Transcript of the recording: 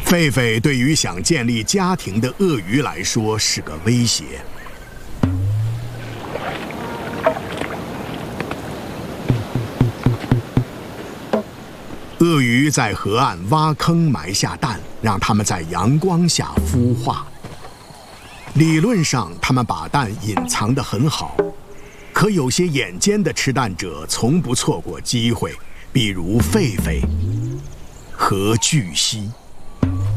狒狒对于想建立家庭的鳄鱼来说是个威胁。鳄鱼在河岸挖坑埋下蛋，让它们在阳光下孵化。理论上，它们把蛋隐藏得很好，可有些眼尖的吃蛋者从不错过机会，比如狒狒和巨蜥。